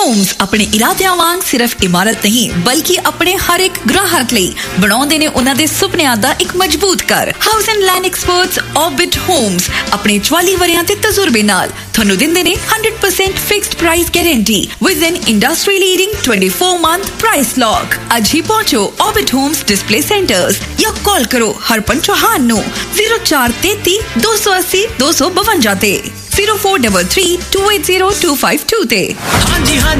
Homes ਆਪਣੇ ਇਰਾਦਿਆਂ ਵਾਂਗ ਸਿਰਫ ਇਮਾਰਤ ਨਹੀਂ ਬਲਕਿ ਆਪਣੇ ਹਰ ਇੱਕ ਗ੍ਰਾਹਕ ਲਈ ਬਣਾਉਂਦੇ ਨੇ ਉਹਨਾਂ ਦੇ ਸੁਪਨਿਆਂ ਦਾ ਇੱਕ ਮਜ਼ਬੂਤ ਘਰ। House and land experts orbit homes ਆਪਣੇ 44 ਵਰਿਆਂ ਦੇ ਤਜਰਬੇ ਨਾਲ ਤੁਹਾਨੂੰ ਦਿੰਦੇ ਨੇ 100% fixed price guarantee with N industry leading 24 month price lock. ਅੱਜ ਹੀ ਪਹੁੰਚੋ ਆਰਬਿਟ ਹੋਮਸ ਡਿਸਪਲੇ ਸੈਂਟਰਸ ਜਾਂ ਕਾਲ ਕਰੋ ਹਰਪਨ ਚੌਹਾਨ ਨੂੰ 0433 280 252 ਤੇ 0433 280 252 ਤੇ। हाँ जी